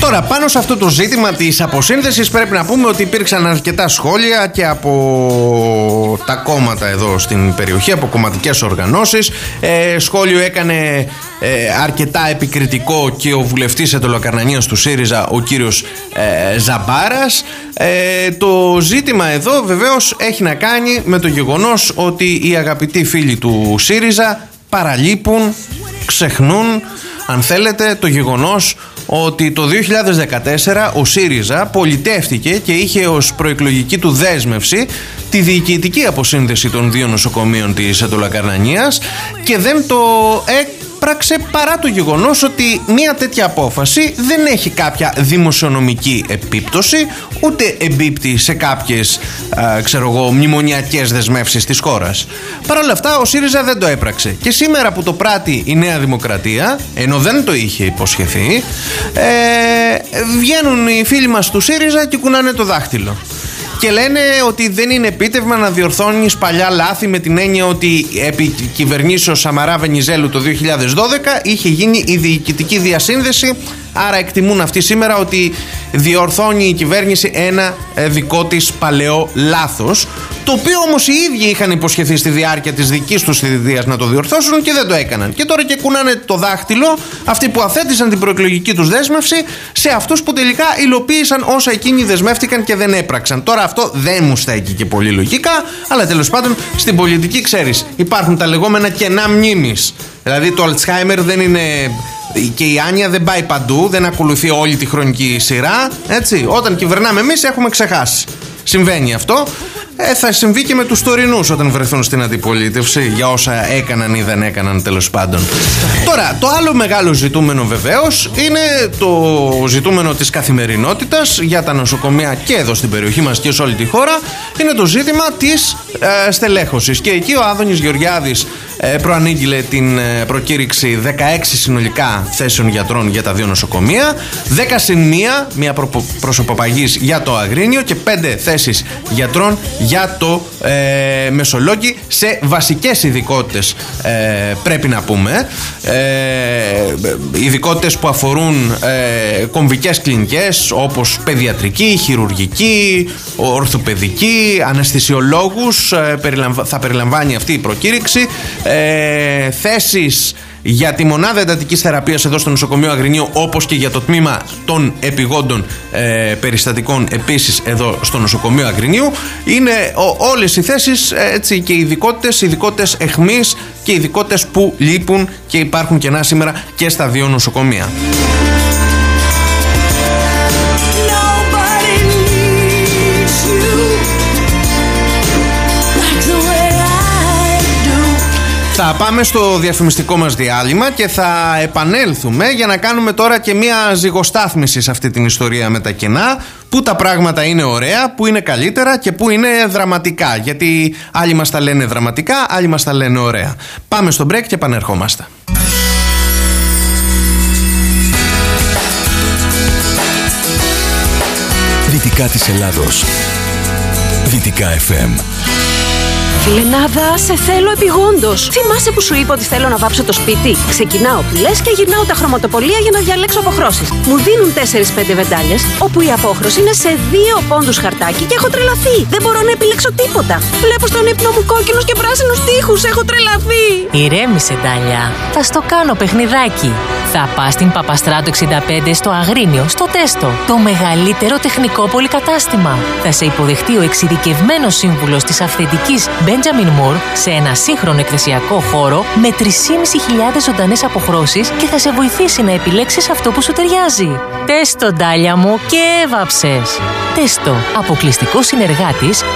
Τώρα, πάνω σε αυτό το ζήτημα της αποσύνδεσης, πρέπει να πούμε ότι υπήρξαν αρκετά σχόλια και από τα κόμματα εδώ στην περιοχή, από κομματικές οργανώσεις. Σχόλιο έκανε αρκετά επικριτικό και ο βουλευτής Ετωλοκαρνανίας του ΣΥΡΙΖΑ, ο κύριος Ζαμπάρας. Το ζήτημα εδώ βεβαίως έχει να κάνει με το γεγονός ότι οι αγαπητοί φίλοι του ΣΥΡΙΖΑ παραλείπουν, ξεχνούν, αν θέλετε, το γεγονός ότι το 2014 ο ΣΥΡΙΖΑ πολιτεύτηκε και είχε ως προεκλογική του δέσμευση τη διοικητική αποσύνδεση των 2 νοσοκομείων της Ετωλοκαρνανίας και δεν το έπραξε παρά το γεγονός ότι μια τέτοια απόφαση δεν έχει κάποια δημοσιονομική επίπτωση, ούτε εμπίπτει σε κάποιες μνημονιακές δεσμεύσεις της χώρας. Παρ' όλα αυτά ο ΣΥΡΙΖΑ δεν το έπραξε και σήμερα που το πράττει η Νέα Δημοκρατία, ενώ δεν το είχε υποσχεθεί, βγαίνουν οι φίλοι μας του ΣΥΡΙΖΑ και κουνάνε το δάχτυλο και λένε ότι δεν είναι επίτευγμα να διορθώνεις παλιά λάθη, με την έννοια ότι επί κυβερνήσεως Σαμαρά Βενιζέλου το 2012 είχε γίνει η διοικητική διασύνδεση. Άρα εκτιμούν αυτοί σήμερα ότι διορθώνει η κυβέρνηση ένα δικό της παλαιό λάθος, το οποίο όμως οι ίδιοι είχαν υποσχεθεί στη διάρκεια της δικής τους θητείας να το διορθώσουν και δεν το έκαναν. Και τώρα και κουνάνε το δάχτυλο αυτοί που αθέτησαν την προεκλογική τους δέσμευση σε αυτούς που τελικά υλοποίησαν όσα εκείνοι δεσμεύτηκαν και δεν έπραξαν. Τώρα αυτό δεν μου στέκει και πολύ λογικά, αλλά τέλος πάντων στην πολιτική, ξέρεις, υπάρχουν τα λεγόμενα κενά μνήμης. Δηλαδή το Alzheimer δεν είναι... και η άνοια δεν πάει παντού, δεν ακολουθεί όλη τη χρονική σειρά, έτσι. Όταν κυβερνάμε εμείς έχουμε ξεχάσει. Συμβαίνει αυτό. Θα συμβεί και με τους τωρινούς όταν βρεθούν στην αντιπολίτευση για όσα έκαναν ή δεν έκαναν, τέλος πάντων. Τώρα, το άλλο μεγάλο ζητούμενο βεβαίως είναι το ζητούμενο της καθημερινότητας για τα νοσοκομεία και εδώ στην περιοχή μας και σε όλη τη χώρα. Είναι το ζήτημα της στελέχωσης. Και εκεί ο Άδωνης Γεωργιάδης προανήγγειλε την προκήρυξη 16 συνολικά θέσεων γιατρών για τα 2 νοσοκομεία, 10 συν 1, μια προσωποπαγής για το Αγρίνιο και 5 θέσεις γιατρών για το Μεσολόγγι σε βασικές ειδικότητες, πρέπει να πούμε, ειδικότητες που αφορούν κομβικές κλινικές όπως παιδιατρική, χειρουργική, ορθοπαιδική, αναισθησιολόγους, θα περιλαμβάνει αυτή η προκήρυξη, θέσεις για τη μονάδα εντατικής θεραπείας εδώ στο νοσοκομείο Αγρινίου, όπως και για το τμήμα των επιγόντων περιστατικών επίσης εδώ στο νοσοκομείο Αγρινίου. Είναι όλες οι θέσεις, έτσι, και ειδικότητες εχμής και ειδικότητες που λείπουν και υπάρχουν κενά σήμερα και στα 2 νοσοκομεία. Θα πάμε στο διαφημιστικό μας διάλειμμα και θα επανέλθουμε για να κάνουμε τώρα και μια ζυγοστάθμιση σε αυτή την ιστορία με τα κενά. Πού τα πράγματα είναι ωραία, πού είναι καλύτερα και πού είναι δραματικά. Γιατί άλλοι μας τα λένε δραματικά, άλλοι μας τα λένε ωραία. Πάμε στο break και επανερχόμαστε. Δυτικά της Ελλάδος. Δυτικά FM. Φιλενάδα, σε θέλω επειγόντως. Θυμάσαι που σου είπα ότι θέλω να βάψω το σπίτι? Ξεκινάω πυλές και γυρνάω τα χρωματοπολία για να διαλέξω αποχρώσεις. Μου δίνουν 4-5 βεντάλιες, όπου η απόχρωση είναι σε 2 πόντους χαρτάκι και έχω τρελαθεί. Δεν μπορώ να επιλέξω τίποτα. Βλέπω στον ύπνο μου κόκκινους και πράσινους τοίχους. Έχω τρελαθεί. Ηρέμησε, Ντάλια. Θα στο κάνω παιχνιδάκι. Θα πας στην Παπαστράτο 65 στο Αγρίνιο, στο Τέστο. Το μεγαλύτερο τεχνικό πολυκατάστημα. Θα σε υποδεχτεί ο εξειδικευμένος σύμβουλος της αυθεντικής Benjamin Moore σε ένα σύγχρονο εκθεσιακό χώρο με 3.500 ζωντανές αποχρώσεις και θα σε βοηθήσει να επιλέξεις αυτό που σου ταιριάζει. Τέστο, Ντάλια μου, και έβαψες. Τέστο, αποκλειστικός συνεργάτης